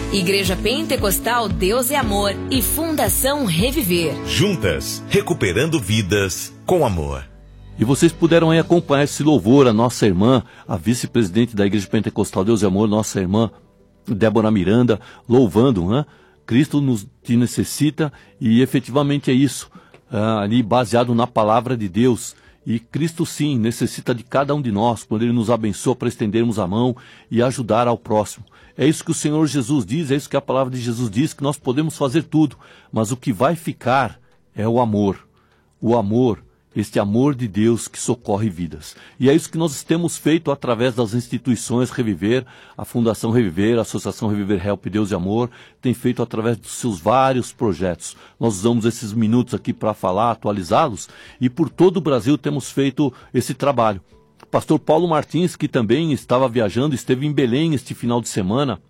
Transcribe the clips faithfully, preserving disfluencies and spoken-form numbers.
Igreja Pentecostal Deus é Amor e Fundação Reviver. Juntas, recuperando vidas com amor. E vocês puderam aí acompanhar esse louvor, a nossa irmã, a vice-presidente da Igreja Pentecostal Deus é Amor, nossa irmã Débora Miranda, louvando, né? Cristo nos te necessita, e efetivamente é isso, ah, ali baseado na palavra de Deus. E Cristo sim necessita de cada um de nós, quando Ele nos abençoa para estendermos a mão e ajudar ao próximo. É isso que o Senhor Jesus diz, é isso que a palavra de Jesus diz, que nós podemos fazer tudo, mas o que vai ficar é o amor. O amor, este amor de Deus que socorre vidas. E é isso que nós temos feito através das instituições Reviver, a Fundação Reviver, a Associação Reviver Help Deus e Amor, tem feito através dos seus vários projetos. Nós usamos esses minutos aqui para falar, atualizá-los, e por todo o Brasil temos feito esse trabalho. Pastor Paulo Martins, que também estava viajando, esteve em Belém este final de semana,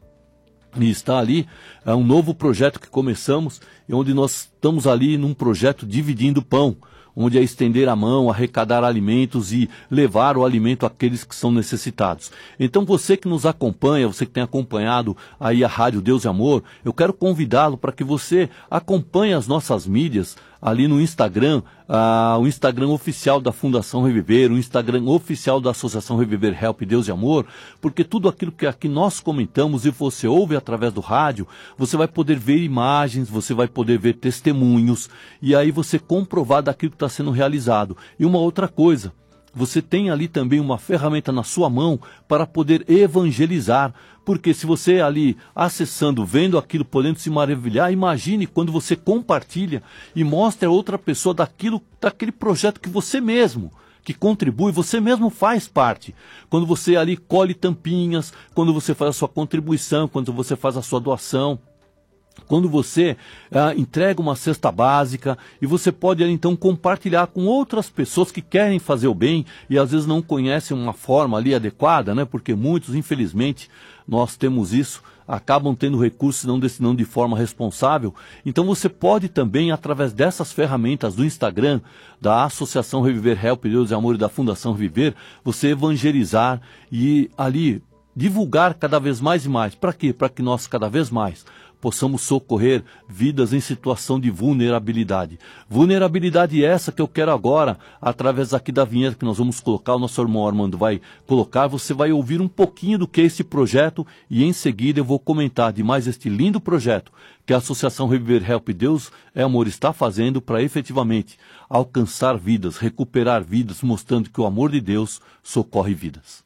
e está ali, é um novo projeto que começamos, onde nós estamos ali num projeto Dividindo Pão, onde é estender a mão, arrecadar alimentos e levar o alimento àqueles que são necessitados. Então você que nos acompanha, você que tem acompanhado aí a Rádio Deus e Amor, eu quero convidá-lo para que você acompanhe as nossas mídias ali no Instagram, ah, o Instagram oficial da Fundação Reviver, o Instagram oficial da Associação Reviver Help Deus e Amor, porque tudo aquilo que aqui nós comentamos e você ouve através do rádio, você vai poder ver imagens, você vai poder ver testemunhos, e aí você comprovar daquilo que está sendo realizado. E uma outra coisa, você tem ali também uma ferramenta na sua mão para poder evangelizar, porque se você ali acessando, vendo aquilo, podendo se maravilhar, imagine quando você compartilha e mostra a outra pessoa daquilo, daquele projeto que você mesmo, que contribui, você mesmo faz parte. Quando você ali colhe tampinhas, quando você faz a sua contribuição, quando você faz a sua doação, quando você ah, entrega uma cesta básica, e você pode então compartilhar com outras pessoas que querem fazer o bem e às vezes não conhecem uma forma ali adequada, né? Porque muitos, infelizmente, nós temos isso, acabam tendo recursos não destinando de forma responsável. Então você pode também, através dessas ferramentas do Instagram, da Associação Reviver Help Deus e Amor e da Fundação Reviver, você evangelizar e ali divulgar cada vez mais e mais. Para quê? Para que nós cada vez mais possamos socorrer vidas em situação de vulnerabilidade. Vulnerabilidade essa que eu quero agora, através aqui da vinheta que nós vamos colocar, o nosso irmão Armando vai colocar, você vai ouvir um pouquinho do que é esse projeto, e em seguida eu vou comentar de mais este lindo projeto que a Associação Reviver Help Deus é Amor está fazendo para efetivamente alcançar vidas, recuperar vidas, mostrando que o amor de Deus socorre vidas.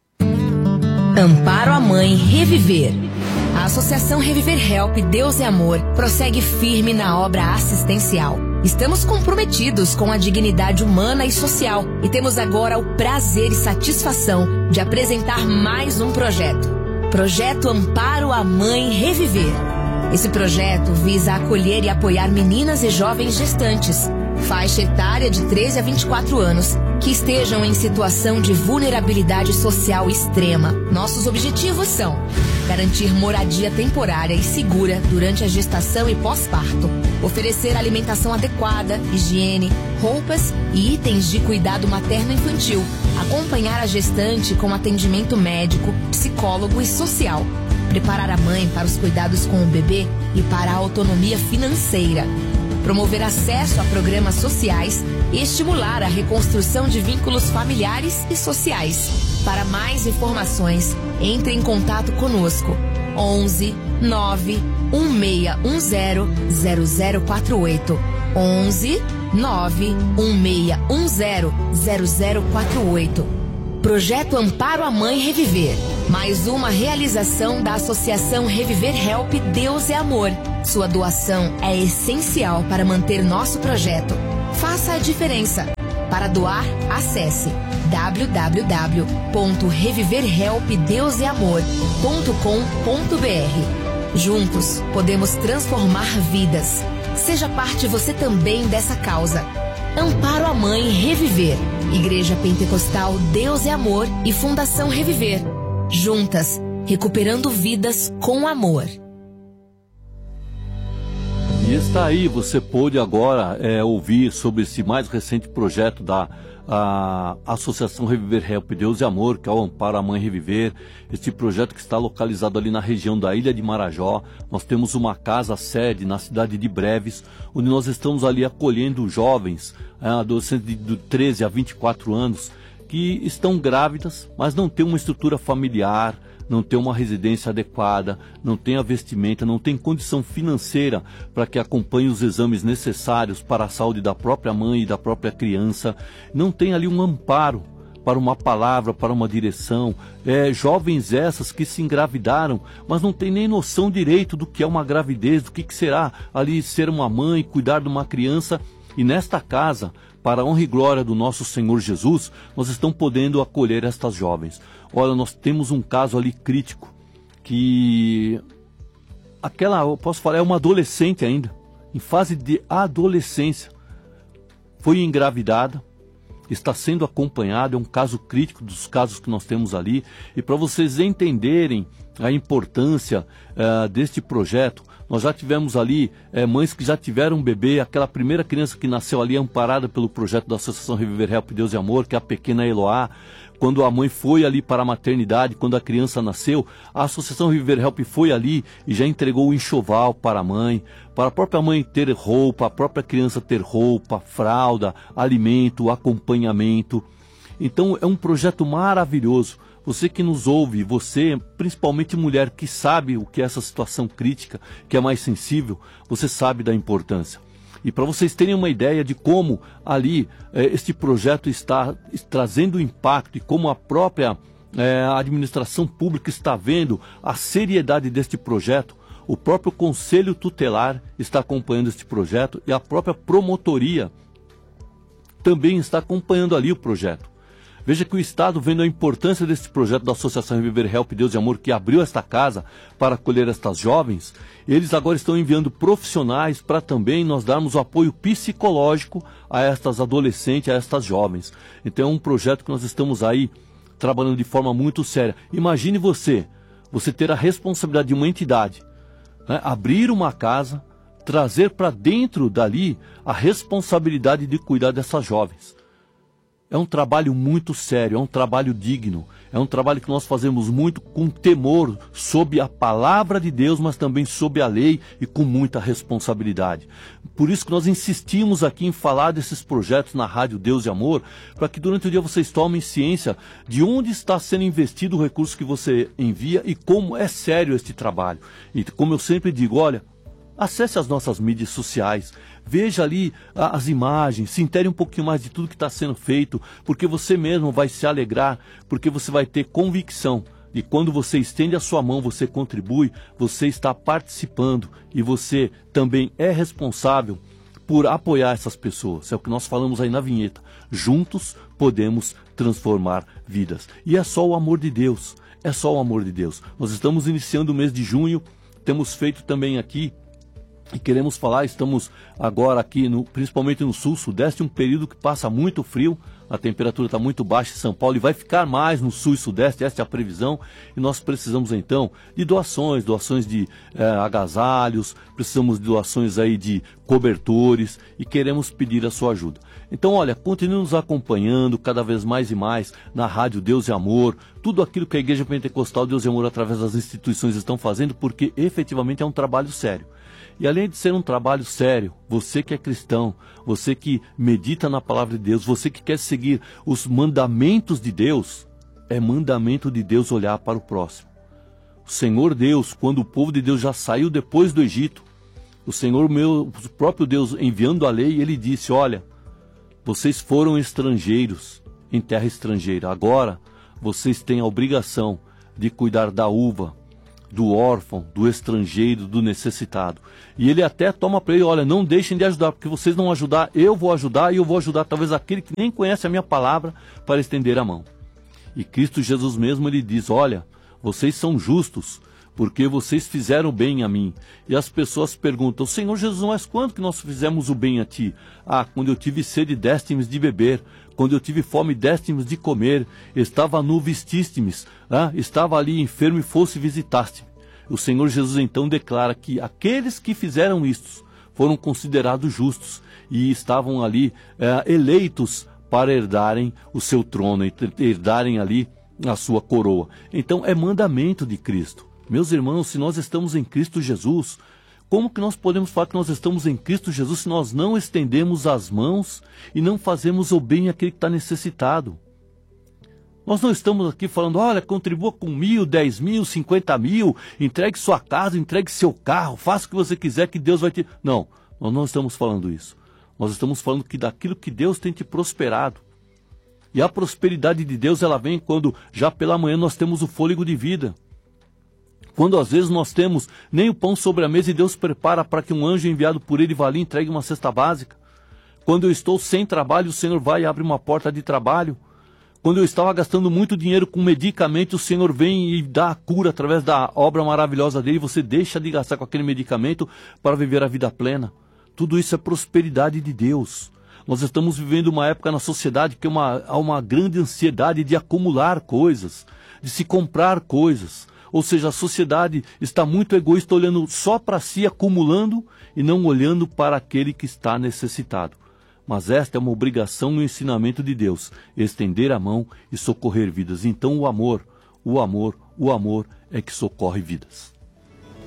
Amparo à Mãe Reviver. A Associação Reviver Help Deus é Amor prossegue firme na obra assistencial. Estamos comprometidos com a dignidade humana e social e temos agora o prazer e satisfação de apresentar mais um projeto. Projeto Amparo à Mãe Reviver. Esse projeto visa acolher e apoiar meninas e jovens gestantes, faixa etária de treze a vinte e quatro anos, que estejam em situação de vulnerabilidade social extrema. Nossos objetivos são garantir moradia temporária e segura durante a gestação e pós-parto, oferecer alimentação adequada, higiene, roupas e itens de cuidado materno-infantil, acompanhar a gestante com atendimento médico, psicólogo e social, preparar a mãe para os cuidados com o bebê e para a autonomia financeira, promover acesso a programas sociais e estimular a reconstrução de vínculos familiares e sociais. Para mais informações, entre em contato conosco. onze nove um seis um zero zero zero quatro oito. onze nove um seis um zero zero zero quatro oito. Projeto Amparo à Mãe Reviver. Mais uma realização da Associação Reviver Help Deus é Amor. Sua doação é essencial para manter nosso projeto. Faça a diferença. Para doar, acesse w w w ponto reviver help deus e amor ponto com ponto b r. Juntos, podemos transformar vidas. Seja parte você também dessa causa. Amparo à Mãe Reviver. Igreja Pentecostal Deus é Amor e Fundação Reviver. Juntas, recuperando vidas com amor. E E está aí, você pôde agora é, ouvir sobre esse mais recente projeto da a Associação Reviver Help Deus e Amor, que é o Amparo à Mãe Reviver. Este projeto que está localizado ali na região da Ilha de Marajó. Nós temos uma casa sede na cidade de Breves, onde nós estamos ali acolhendo jovens, é, adolescentes de, de treze a vinte e quatro anos, que estão grávidas, mas não têm uma estrutura familiar, não tem uma residência adequada, não tem a vestimenta, não tem condição financeira para que acompanhe os exames necessários para a saúde da própria mãe e da própria criança, não tem ali um amparo para uma palavra, para uma direção, é, jovens essas que se engravidaram, mas não tem nem noção direito do que é uma gravidez, do que, que será ali ser uma mãe, cuidar de uma criança. E nesta casa, para a honra e glória do nosso Senhor Jesus, nós estamos podendo acolher estas jovens. Olha, nós temos um caso ali crítico, que aquela, eu posso falar, é uma adolescente ainda, em fase de adolescência, foi engravidada, está sendo acompanhada, é um caso crítico dos casos que nós temos ali. E para vocês entenderem a importância uh, deste projeto, nós já tivemos ali é, mães que já tiveram um bebê, aquela primeira criança que nasceu ali amparada pelo projeto da Associação Reviver Help Deus e Amor, que é a pequena Eloá. Quando a mãe foi ali para a maternidade, quando a criança nasceu, a Associação Reviver Help foi ali e já entregou o enxoval para a mãe, para a própria mãe ter roupa, a própria criança ter roupa, fralda, alimento, acompanhamento. Então é um projeto maravilhoso. Você que nos ouve, você, principalmente mulher que sabe o que é essa situação crítica, que é mais sensível, você sabe da importância. E para vocês terem uma ideia de como ali eh, este projeto está trazendo impacto e como a própria eh, administração pública está vendo a seriedade deste projeto, o próprio Conselho Tutelar está acompanhando este projeto e a própria promotoria também está acompanhando ali o projeto. Veja que o Estado, vendo a importância desse projeto da Associação Reviver Help Deus e Amor, que abriu esta casa para acolher estas jovens, eles agora estão enviando profissionais para também nós darmos o apoio psicológico a estas adolescentes, a estas jovens. Então é um projeto que nós estamos aí trabalhando de forma muito séria. Imagine você, você ter a responsabilidade de uma entidade, né, abrir uma casa, trazer para dentro dali a responsabilidade de cuidar dessas jovens. É um trabalho muito sério, é um trabalho digno, é um trabalho que nós fazemos muito com temor sob a palavra de Deus, mas também sob a lei e com muita responsabilidade. Por isso que nós insistimos aqui em falar desses projetos na Rádio Deus e Amor, para que durante o dia vocês tomem ciência de onde está sendo investido o recurso que você envia e como é sério este trabalho. E como eu sempre digo, olha, acesse as nossas mídias sociais, veja ali a, as imagens, se intere um pouquinho mais de tudo que está sendo feito, porque você mesmo vai se alegrar, porque você vai ter convicção de quando você estende a sua mão, você contribui, você está participando e você também é responsável por apoiar essas pessoas. É o que nós falamos aí na vinheta. Juntos podemos transformar vidas. E é só o amor de Deus, é só o amor de Deus. Nós estamos iniciando o mês de junho, temos feito também aqui, e queremos falar, estamos agora aqui, no, principalmente no sul, sudeste, um período que passa muito frio, a temperatura está muito baixa em São Paulo e vai ficar mais no sul e sudeste, essa é a previsão, e nós precisamos então de doações, doações de eh, agasalhos, precisamos de doações aí de cobertores e queremos pedir a sua ajuda. Então olha, continue nos acompanhando cada vez mais e mais na Rádio Deus e Amor, tudo aquilo que a Igreja Pentecostal Deus e Amor através das instituições estão fazendo, porque efetivamente é um trabalho sério. E além de ser um trabalho sério, você que é cristão, você que medita na palavra de Deus, você que quer seguir os mandamentos de Deus, é mandamento de Deus olhar para o próximo. O Senhor Deus, quando o povo de Deus já saiu depois do Egito, o Senhor meu, o próprio Deus enviando a lei, ele disse, olha, vocês foram estrangeiros em terra estrangeira, agora vocês têm a obrigação de cuidar da uva, do órfão, do estrangeiro, do necessitado. E ele até toma para ele, olha, não deixem de ajudar, porque vocês não ajudar, eu vou ajudar e eu vou ajudar talvez aquele que nem conhece a minha palavra para estender a mão. E Cristo Jesus mesmo, ele diz, olha, vocês são justos, porque vocês fizeram bem a mim. E as pessoas perguntam, Senhor Jesus, mas quando que nós fizemos o bem a ti? Ah, quando eu tive sede, deste-me de beber. Quando eu tive fome, deste-me de comer. Estava nu, vestiste-me. Ah, estava ali enfermo e fosse visitaste-me. O Senhor Jesus então declara que aqueles que fizeram isto foram considerados justos e estavam ali é, eleitos para herdarem o seu trono, herdarem ali a sua coroa. Então é mandamento de Cristo. Meus irmãos, se nós estamos em Cristo Jesus, como que nós podemos falar que nós estamos em Cristo Jesus se nós não estendemos as mãos e não fazemos o bem àquele que está necessitado? Nós não estamos aqui falando, olha, contribua com mil, dez mil, cinquenta mil, entregue sua casa, entregue seu carro, faça o que você quiser que Deus vai te... Não, nós não estamos falando isso. Nós estamos falando que daquilo que Deus tem te prosperado. E a prosperidade de Deus, ela vem quando já pela manhã nós temos o fôlego de vida. Quando às vezes nós temos nem o pão sobre a mesa e Deus prepara para que um anjo enviado por ele vá ali e entregue uma cesta básica. Quando eu estou sem trabalho, o Senhor vai e abre uma porta de trabalho. Quando eu estava gastando muito dinheiro com medicamento, o Senhor vem e dá a cura através da obra maravilhosa dele. Você deixa de gastar com aquele medicamento para viver a vida plena. Tudo isso é prosperidade de Deus. Nós estamos vivendo uma época na sociedade que é uma, há uma grande ansiedade de acumular coisas, de se comprar coisas. Ou seja, a sociedade está muito egoísta, olhando só para si, acumulando e não olhando para aquele que está necessitado. Mas esta é uma obrigação no ensinamento de Deus, estender a mão e socorrer vidas. Então o amor, o amor, o amor é que socorre vidas.